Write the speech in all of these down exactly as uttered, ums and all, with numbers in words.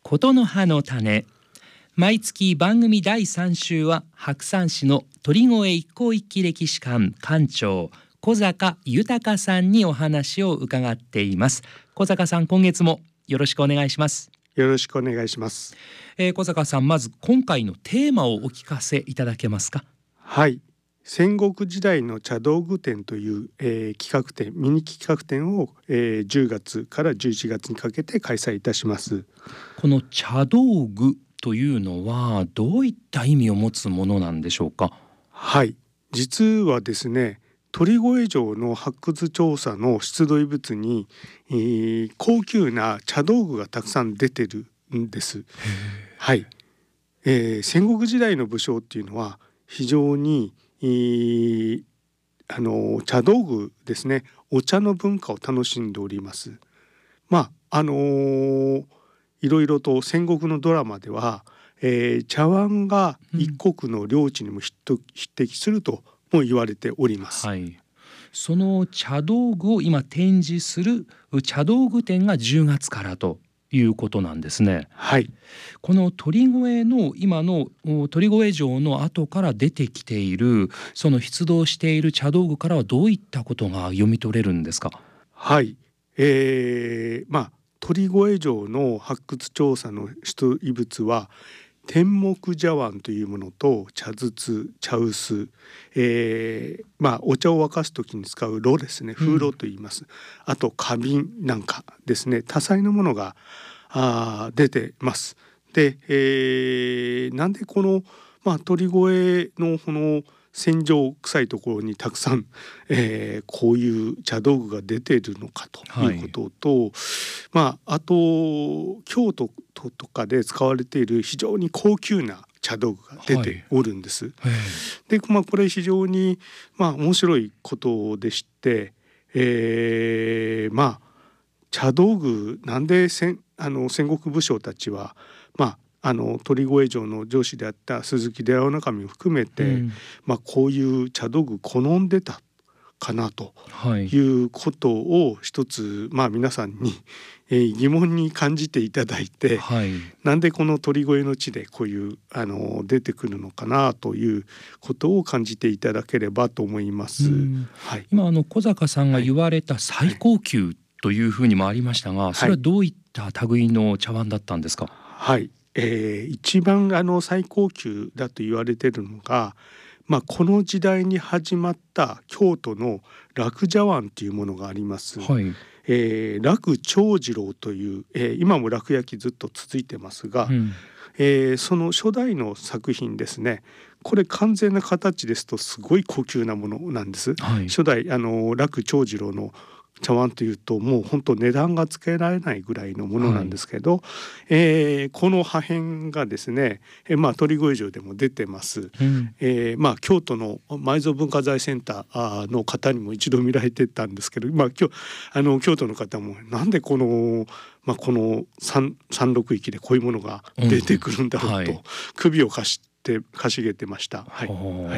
ことの葉の種。毎月番組だいさん週は白山市の鳥越一向一揆歴史館館長小坂豊さんにお話を伺っています。小坂さん、今月もよろしくお願いします。 よろしくお願いします。 えー、小坂さん、まず今回のテーマをお聞かせいただけますか。 はい、戦国時代の茶道具展という、えー、企画展ミニ企画展を、えー、じゅうがつからじゅういちがつにかけて開催いたします。 この茶道具というのはどういった意味を持つものなんでしょうか。 はい、実はですね、鳥越城の発掘調査の出土遺物に、えー、高級な茶道具がたくさん出てるんです。はい、えー、戦国時代の武将っていうのは非常に、えー、あの茶道具ですね、お茶の文化を楽しんでおります。まああのー、いろいろと戦国のドラマでは、えー、茶碗が一国の領地にも匹敵するとも言われております。 はい、その茶道具を今展示する茶道具展がじゅうがつからということなんですね。 はい、 この鳥越の今の鳥越城の後から出てきているその出土している茶道具からはどういったことが読み取れるんですか。 はい、えー、まあ鳥越城の発掘調査の出土遺物は天目茶碗というものと茶筒、茶臼、えー、まあお茶を沸かす時に使う炉ですね、風炉と言います、うん、あと花瓶なんかですね、多彩なものがあ出てます。で、えー、なんでこの、まあ、鳥越のこの戦場臭いところにたくさん、えー、こういう茶道具が出ているのかということと、はい、まああと京都とかで使われている非常に高級な茶道具が出ておるんです。はい、で、まあ、これ非常に、まあ、面白いことでして、えー、まあ茶道具なんで戦あの戦国武将たちは、まああの鳥越城の城主であった鈴木出羽守を含めて、うん、まあ、こういう茶道具好んでたかなということを一つ、まあ、皆さんに、えー、疑問に感じていただいて、はい、なんでこの鳥越の地でこういうあの出てくるのかなということを感じていただければと思います。 はい、今あの小坂さんが言われた最高級というふうにもありましたが、はい、それはどういった類の茶碗だったんですか。 はい、えー、一番あの最高級だと言われているのが、まあ、この時代に始まった京都の楽茶碗というものがあります。はい、えー、楽長次郎という、えー、今も楽焼きずっと続いてますが、うん、えー、その初代の作品ですね。これ完全な形ですとすごい高級なものなんです。はい、初代あの楽長次郎の茶碗というともう本当値段がつけられないぐらいのものなんですけど、はい、えー、この破片がですね、えー、まあ鳥越城でも出てます。うん、えー、まあ京都の埋蔵文化財センターの方にも一度見られてたんですけど、まあ今日あの京都の方もなんでこのまあこの三三六域でこういうものが出てくるんだろうと、うん、はい、首をかしかしげてました。はいはい、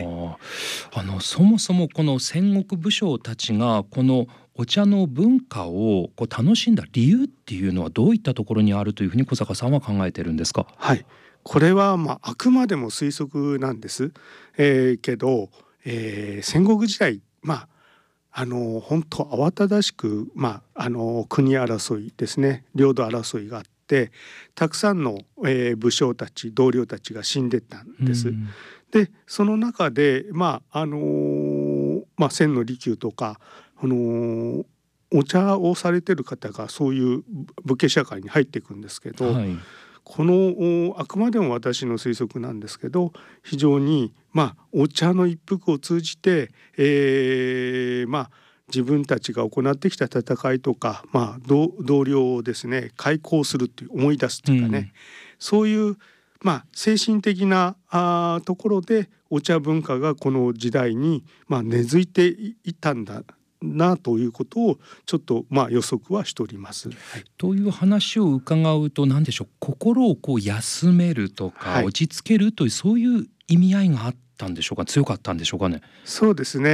あのそもそもこの戦国武将たちがこのお茶の文化をこう楽しんだ理由っていうのはどういったところにあるというふうに小坂さんは考えているんですか。 はい、これはまああくまでも推測なんです。えー、けど、えー、戦国時代、まああの本当慌ただしく、まあ、あの国争いですね、領土争いがあってたくさんの、えー、武将たち同僚たちが死んでたんです。でその中で、まああのーまあ、千利休とか、あのー、お茶をされてる方がそういう武家社会に入っていくんですけど、はい、このあくまでも私の推測なんですけど非常に、まあ、お茶の一服を通じて、えー、まあ自分たちが行ってきた戦いとか、まあ、同, 同僚をですね開校するっていう思い出すというかね、うん、そういう、まあ、精神的なあところでお茶文化がこの時代に、まあ、根付いていたんだなということをちょっとまあ予測はしております。はい、 という話を伺うと何でしょう、心をこう休めるとか、はい、落ち着けるというそういう意味合いがあったんでしょうか、強かったんでしょうかね。 そうですね。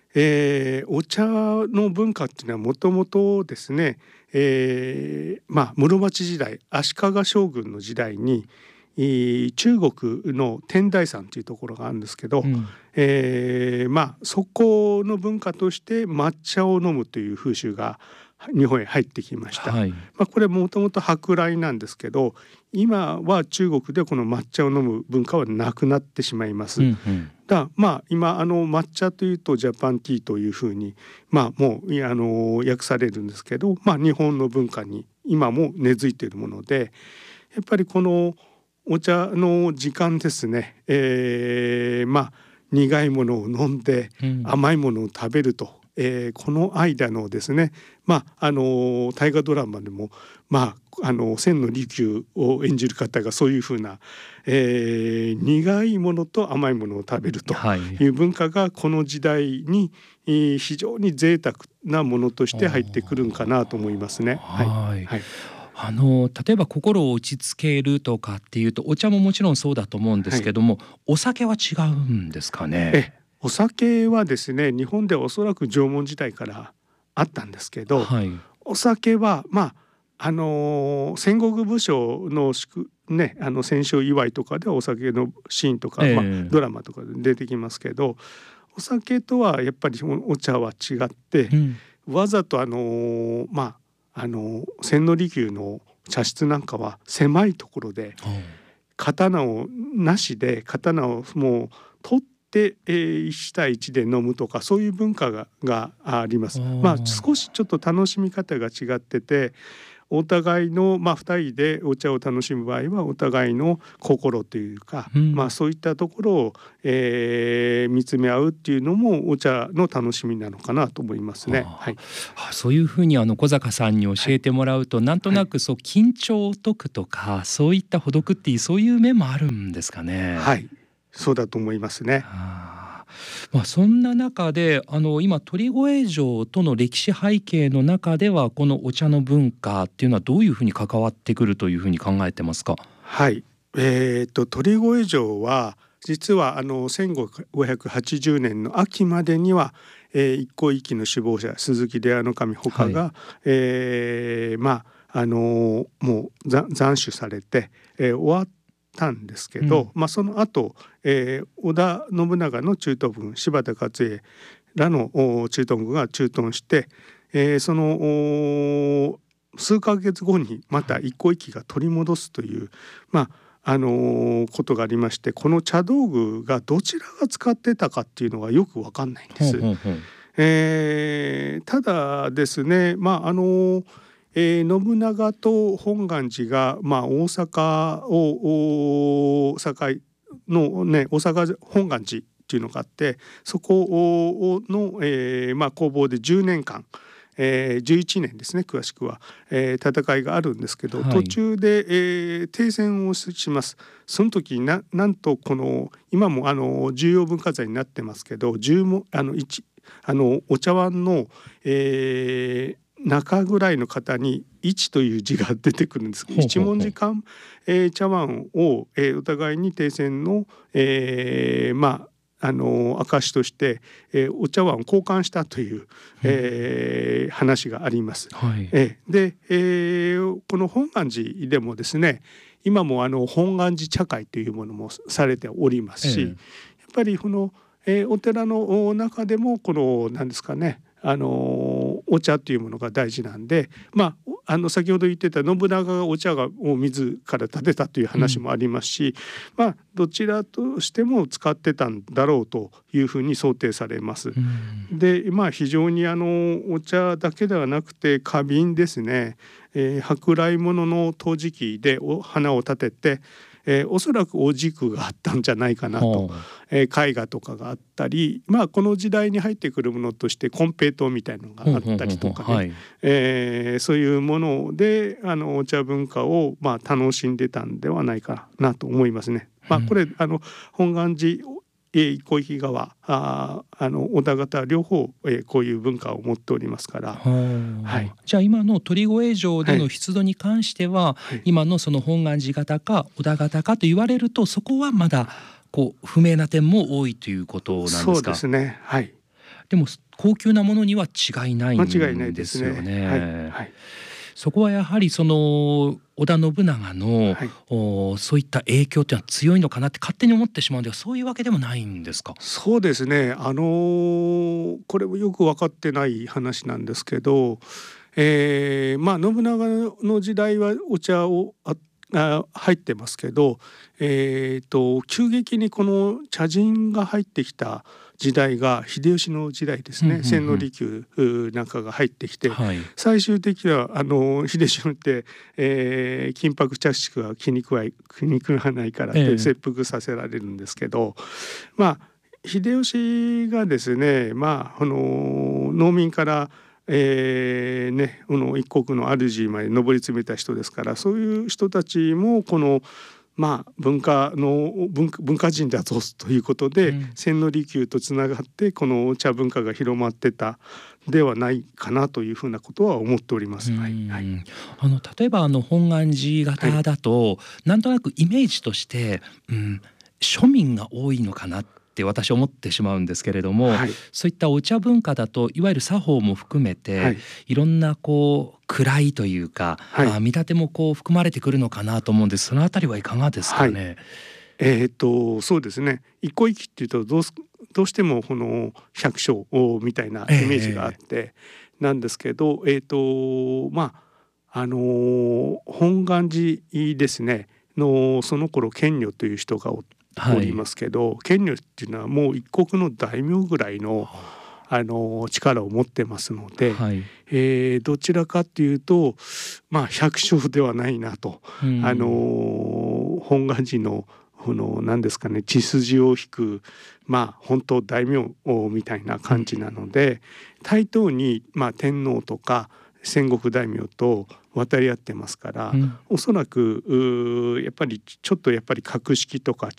えー、お茶の文化っていうのはもともとですね、えー、まあ室町時代足利将軍の時代に中国の天台山というところがあるんですけど、うん、えー、まあそこの文化として抹茶を飲むという風習が日本へ入ってきました、はい、まあ、これもともと舶来なんですけど、今は中国でこの抹茶を飲む文化はなくなってしまいます、うんうん、だまあ今あの抹茶というとジャパンティーというふうにまあもうあの訳されるんですけど、まあ日本の文化に今も根付いているもので、やっぱりこのお茶の時間ですね、えー、まあ苦いものを飲んで甘いものを食べると、うん、えー、この間のですね、まああの大河ドラマでもまああの千利休を演じる方がそういうふうな、えー、苦いものと甘いものを食べるという文化がこの時代に非常に贅沢なものとして入ってくるんかなと思いますね。はい、はいはい、 あの例えば心を落ち着けるとかっていうとお茶ももちろんそうだと思うんですけども、はい、お酒は違うんですかね。 えお酒はですね、日本ではおそらく縄文時代からあったんですけど、はい、お酒はまああのー、戦国武将の祝ねあの戦勝祝いとかではお酒のシーンとか、えーまあ、ドラマとかで出てきますけど、お酒とはやっぱりお茶は違って、うん、わざとあのー、まああのー、千利休の茶室なんかは狭いところで、うん、刀をなしで刀をもう取ってで、えー、いち対いちで飲むとかそういう文化が、があります。まあ少しちょっと楽しみ方が違ってて、お互いの、まあ、ふたりでお茶を楽しむ場合はお互いの心というか、うん、まあ、そういったところを、えー、見つめ合うっていうのもお茶の楽しみなのかなと思いますね。はい、 そういうふうにあの小坂さんに教えてもらうと、はい、なんとなくそう緊張を解くとかそういったほどくっていうそういう面もあるんですかね。 はい、そうだと思いますね。 まあ、そんな中であの今鳥越城との歴史背景の中ではこのお茶の文化っていうのはどういうふうに関わってくるというふうに考えてますか。 はい、えー、と鳥越城は実はあのせんごひゃくはちじゅうねんの秋までには、えー、一向一揆の首謀者鈴木出羽守ほかが、はい、えー、まああのもう斬首されて、えー、終わったんですけど、うん、まあ、その後、えー、織田信長の駐屯軍柴田勝家らの駐屯軍が駐屯して、えー、その数ヶ月後にまた一向一揆が取り戻すという、まああのー、ことがありまして、この茶道具がどちらが使ってたかっていうのがよく分かんないんです。ほうほうほう、えー、ただですね、まああのーえー、信長と本願寺が、まあ、大阪を大阪のね大阪本願寺っていうのがあって、そこの、えーまあ、攻防でじゅうねんかん、えー、じゅういちねんですね詳しくは、えー、戦いがあるんですけど、はい、途中で、えー、停戦をします。その時ななんとこの今もあの重要文化財になってますけど、十もあの一あのお茶碗の、えー中ぐらいの方に一という字が出てくるんですけど、一文字間、えー、茶碗を、えー、お互いに停戦の、えー、まああの証として、えー、お茶碗を交換したという、えー、話があります。はい、えー、で、えー、この本願寺でもですね、今もあの本願寺茶会というものもされておりますし、えー、やっぱりこの、えー、お寺の中でもこの何ですかね、あのお茶っていうものが大事なんで、まあ、あの先ほど言ってた信長がお茶を自ら立てたという話もありますし、うん、まあどちらとしても使ってたんだろうというふうに想定されます。うん、で、まあ、非常にあのお茶だけではなくて花瓶ですね、えー、舶来物の陶磁器でお花を立てて、えー、おそらくお軸があったんじゃないかなと、えー、絵画とかがあったり、まあ、この時代に入ってくるものとして金平糖みたいなのがあったりとかね、はい、えー、そういうものであのお茶文化を、まあ、楽しんでたんではないかなと思いますね。まあ、これ、うん、あの本願寺一向一揆側ああの織田方両方、えー、こういう文化を持っておりますから、 はい、じゃあ今の鳥越城での出土に関しては、はい、今のその本願寺型か織田型かと言われるとそこはまだこう不明な点も多いということなんですか。 そうですね、はい。 でも高級なものには違いないん間違いないでですすよね。 ね。 はいはいそこはやはりその織田信長の、 はい、 おそういった影響っていうのは強いのかなって勝手に思ってしまうんでは、そういうわけでもないんですか？ そうですね、あのーこれもよく分かってない話なんですけど、えーまあ、信長の時代はお茶をああ入ってますけど、えー、と急激にこの茶人が入ってきた時代が秀吉の時代ですね、 うんうんうん、 千利休なんかが入ってきて、 はい、 最終的にはあの秀吉にって、えー、金箔茶室が気に食わい気に食わないからって切腹させられるんですけど、ええ、まあ秀吉がですね、まああの農民からえーね、この一国の主まで上り詰めた人ですから、そういう人たちもこのまあ文化の文化、文化人だぞということで、うん、千利休とつながってこの茶文化が広まってたではないかなというふうなことは思っております。はいはい、 あの例えばあの本願寺型だと、はい、なんとなくイメージとして、うん、庶民が多いのかなってって私は思ってしまうんですけれども、はい、そういったお茶文化だといわゆる作法も含めて、はい、いろんなこう位というか、はい、あ見立てもこう含まれてくるのかなと思うんです。そのあたりはいかがですかね。はい、 えー、っとそうですね、一向一揆っていうとどうすどうしてもこの百姓みたいなイメージがあって、えー、なんですけど、えー、っとまああのー、本願寺ですねのその頃賢女という人がおっておりますけど、はい、賢女っていうのはもう一国の大名ぐらいのあの力を持ってますので、はい、えー、どちらかっていうとまあ百姓ではないなと、うん、あの本願寺のこの何ですかね、血筋を引くまあ本当大名みたいな感じなので、うん、対等にまあ天皇とか戦国大名と渡り合ってますから、うん、おそらくやっぱりちょっとやっぱり格式とか